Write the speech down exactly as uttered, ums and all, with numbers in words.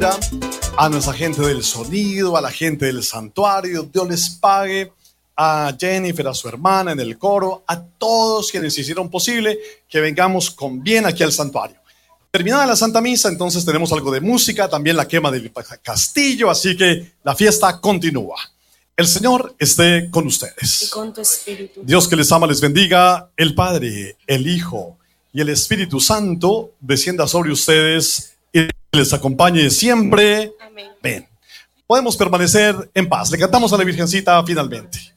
lectura, a nuestra gente del sonido, a la gente del santuario. Dios les pague. A Jennifer, a su hermana en el coro, a todos quienes hicieron posible que vengamos con bien aquí al santuario. Terminada la Santa Misa, entonces tenemos algo de música, también la quema del castillo, así que la fiesta continúa. El Señor esté con ustedes. Y con tu espíritu. Dios que les ama les bendiga, el Padre, el Hijo y el Espíritu Santo descienda sobre ustedes y les acompañe siempre. Amén. Ven. Podemos permanecer en paz. Le cantamos a la Virgencita finalmente.